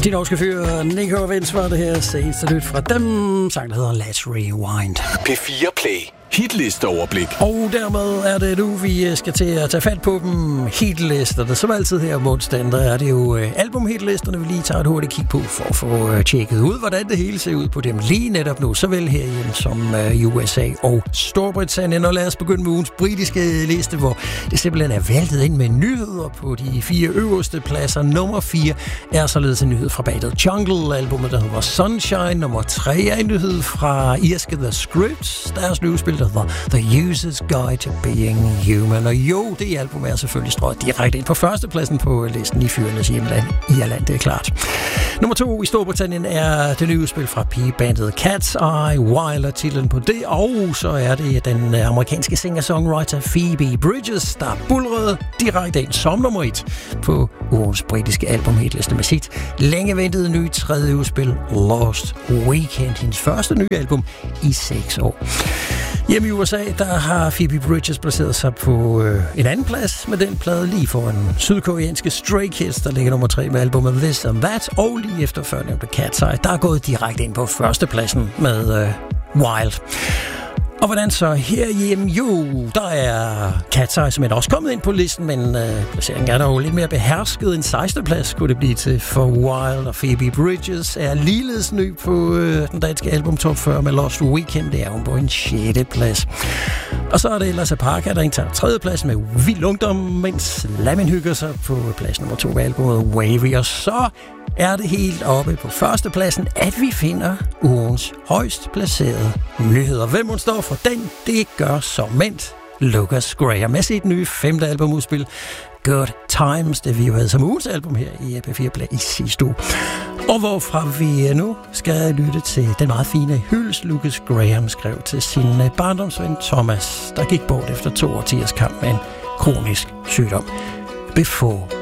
De norske fyre, Nico og Vince, var det her seneste nyt fra dem. Sang, der hedder Let's Rewind. P4 Play. Hitlisteoverblik. Og dermed er det nu, vi skal til at tage fat på dem. Hitlisterne, som altid her om onsdagen, der er det jo albumhitlisterne, vi lige tager et hurtigt kig på, for at få tjekket ud, hvordan det hele ser ud på dem lige netop nu, såvel herhjemme som i USA og Storbritannien. Og lad os begynde med ugens britiske liste, hvor det simpelthen er væltet ind med nyheder på de 4 øverste pladser. Nummer 4 er således en nyhed fra bandet Jungle, albumet der hedder Sunshine. Nummer 3 er en nyhed fra irske The Scripts, deres nye spil, der hedder The User's Guide to Being Human. Og jo, det album er selvfølgelig strøget direkte ind på førstepladsen på listen i fyrenes hjemland Irland, det er klart. Nummer 2 i Storbritannien er det nye spil fra pigebandet Cat's Eye, Wild er titlen på det, og så er det den amerikanske singer-songwriter Phoebe Bridgers, der bulrede direkte ind som nummer 1 på ugens britiske albumhitliste med sit længe ventede nye tredje udspil Lost Weekend, hendes første nye album i 6 år. Hjemme i USA, der har Phoebe Bridgers placeret sig på en anden plads med den plade lige foran sydkoreanske Stray Kids, der ligger nummer 3 med albumet This and That, og lige efter førnævnte Cat's Eye, der er gået direkte ind på førstepladsen med Wild. Og hvordan så herhjemme? Jo, der er Cat's Eye, som er også kommet ind på listen, men placeringen er der jo lidt mere behersket. En 16. plads kunne det blive til for Wild, og Phoebe Bridgers er ligeledes ny på den danske album Top 40 med Lost Weekend. Det er hun på en 6. plads. Og så er det ellers Parker, der indtager 3. plads med Vild Ungdom, mens Lamin hygger sig på plads nummer 2 med albumet Wavy. Og så er det helt oppe på førstepladsen, at vi finder ugens højst placerede nyheder. Hvem hun står for den, det gør såmænd Lucas Graham med sit nye 5. albumudspil Good Times, det vi jo havde som ugens album her i P4 Play i sidste uge. Og hvorfra vi nu skal lytte til den meget fine hyldest Lucas Graham skrev til sin barndomsven Thomas, der gik bort efter 2 årtiers kamp med en kronisk sygdom. Before